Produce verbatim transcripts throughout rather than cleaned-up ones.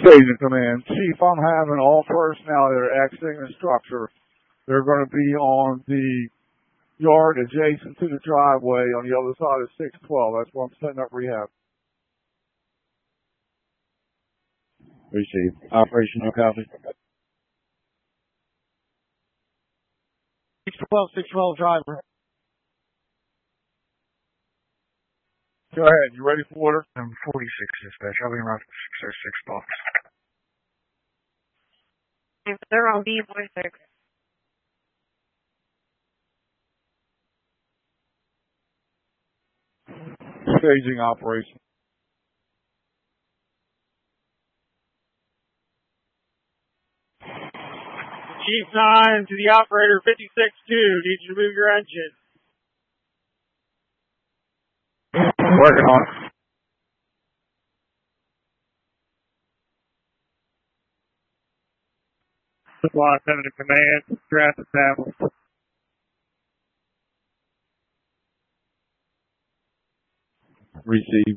Staging Command. Chief, I'm having all personnel that are exiting the structure. They're going to be on the yard adjacent to the driveway on the other side of six twelve. That's where I'm setting up rehab. Receive. Operational copy. six twelve, six twelve driver. Go ahead. You ready for order? I'm forty-six dispatch. I'll be around for six oh six box. They're on B forty-six. Staging operation. Chief nine to the operator fifty-six two. Need you to move your engine. Working on it. Supply seven to command. Draft established. Receive.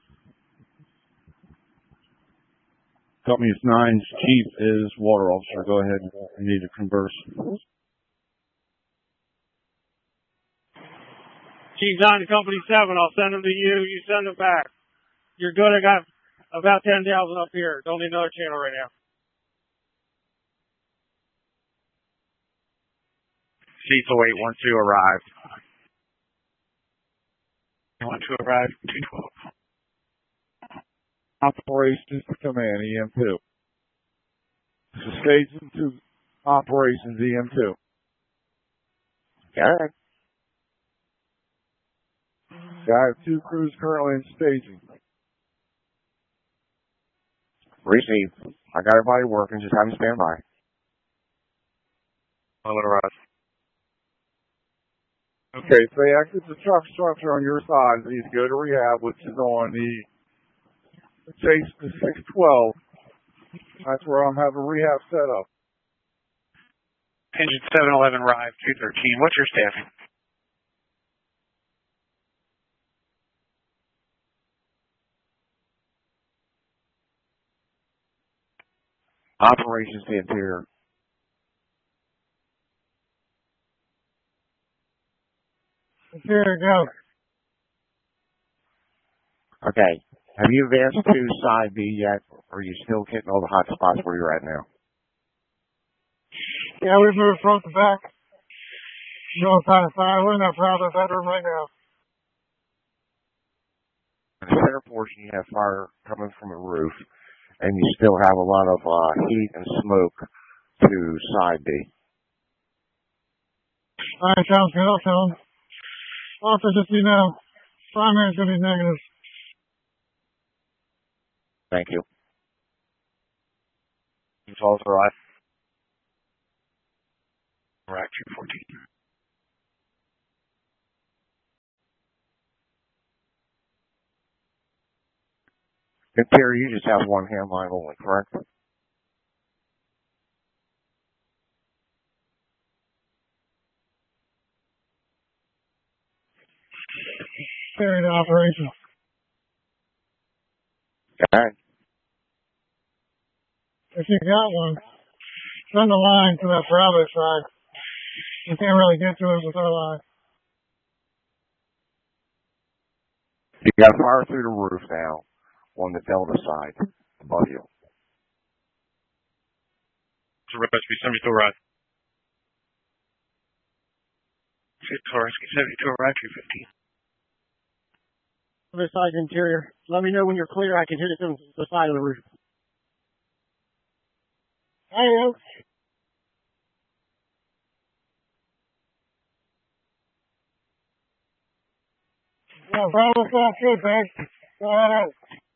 Company nine's chief is water officer. Go ahead. I need to converse. Chief nine to company seven. I'll send them to you. You send them back. You're good. I got about ten thousand up here. Don't need another channel right now. Cecil eight one two arrived. one two arrived. two twelve. Operations Command, E M two. This is Staging to Operations, E M two. Got it. I have two crews currently in staging. Receive. I got everybody working. Just have them stand by. I'll let her Okay, so they exit the truck structure on your side. They need to go to rehab, which is on the chase to six twelve. That's where I'm having rehab set up. Engine seven eleven arrived, two thirteen. What's your staffing? Operations to interior. Interior, go. Okay. Have you advanced to side B yet, or are you still hitting all the hot spots where you're at now? Yeah, we've moved front to back. North side of side. We're in that private bedroom right now. In the center portion, you have fire coming from the roof, and you still have a lot of uh, heat and smoke to side B. All right, sounds good. I'll tell them. Also, just so you know, primary's going to be negative. Thank you. Controls arrive. Rack two fourteen. Interior, you just have one hand line only, correct? Period operation. Okay. If you got one, send the line to that private side. You can't really get to it with our line. You got fire through the roof now on the Delta side above you. So rescue seventy-two arrive. Rescue seventy-two arrive, two fifteen. Other side interior. Let me know when you're clear. I can hit it to the side of the roof. Hey, yeah, Bravo sounds good, man. Go ahead.